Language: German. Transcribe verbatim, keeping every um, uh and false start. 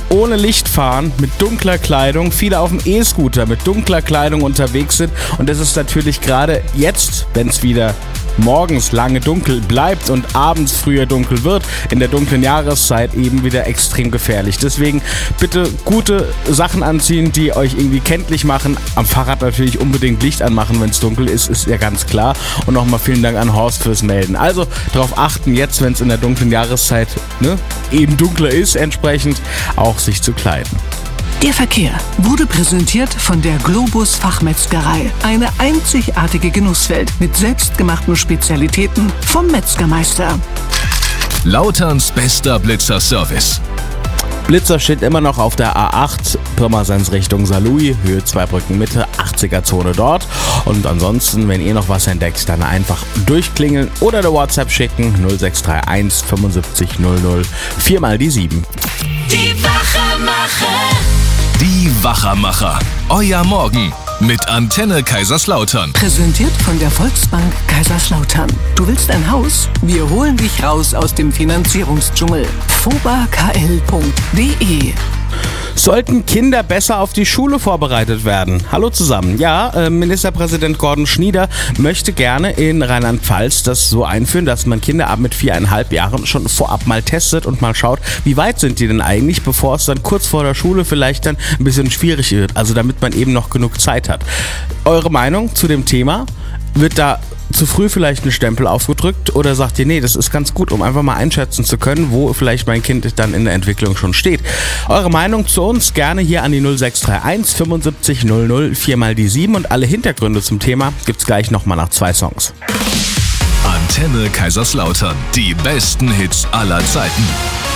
ohne Licht fahren, mit dunkler Kleidung, viele auf dem E-Scooter mit dunkler Kleidung unterwegs sind und das ist natürlich gerade jetzt, wenn es wieder morgens lange dunkel bleibt und abends früher dunkel wird, in der dunklen Jahreszeit eben wieder extrem gefährlich. Deswegen bitte gute Sachen anziehen, die euch irgendwie kenntlich machen. Am Fahrrad natürlich unbedingt Licht anmachen, wenn es dunkel ist, ist ja ganz klar. Und nochmal vielen Dank an Horst fürs Melden. Also darauf achten, jetzt, wenn es in der dunklen Jahreszeit ne, eben dunkler ist, entsprechend auch sich zu kleiden. Der Verkehr wurde präsentiert von der Globus Fachmetzgerei. Eine einzigartige Genusswelt mit selbstgemachten Spezialitäten vom Metzgermeister. Lauterns bester Blitzer-Service. Blitzer steht immer noch auf der A acht, Pirmasens Richtung Saarlouis, Höhe Zweibrücken Mitte, achtziger-Zone dort. Und ansonsten, wenn ihr noch was entdeckt, dann einfach durchklingeln oder eine WhatsApp schicken, null sechs drei eins fünfundsiebzig null null, viermal die sieben. Die Wachermacher. Die Wachermacher. Euer Morgen mit Antenne Kaiserslautern. Präsentiert von der Volksbank Kaiserslautern. Du willst ein Haus? Wir holen dich raus aus dem Finanzierungsdschungel. foba k l punkt d e Sollten Kinder besser auf die Schule vorbereitet werden? Hallo zusammen. Ja, äh, Ministerpräsident Gordon Schnieder möchte gerne in Rheinland-Pfalz das so einführen, dass man Kinder ab mit viereinhalb Jahren schon vorab mal testet und mal schaut, wie weit sind die denn eigentlich, bevor es dann kurz vor der Schule vielleicht dann ein bisschen schwierig wird. Also damit man eben noch genug Zeit hat. Eure Meinung zu dem Thema? Wird da zu früh vielleicht ein Stempel aufgedrückt oder sagt ihr, nee, das ist ganz gut, um einfach mal einschätzen zu können, wo vielleicht mein Kind dann in der Entwicklung schon steht. Eure Meinung zu uns gerne hier an die null sechs drei eins fünfundsiebzig null null, viermal die sieben und alle Hintergründe zum Thema gibt's gleich nochmal nach zwei Songs. Antenne Kaiserslautern, die besten Hits aller Zeiten.